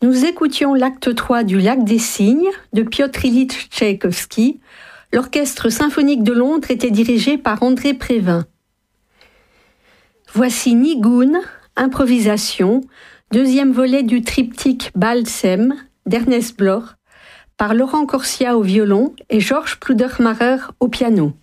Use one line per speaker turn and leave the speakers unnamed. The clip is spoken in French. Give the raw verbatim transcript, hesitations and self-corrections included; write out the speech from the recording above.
Nous écoutions l'acte trois du Lac des Cygnes de Piotr Ilyich Tchaïkovski. L'Orchestre symphonique de Londres était dirigé par André Prévin. Voici Nigoun, improvisation, deuxième volet du triptyque Balsem d'Ernest Bloch, par Laurent Corsia au violon et Georges Pludermacher au piano.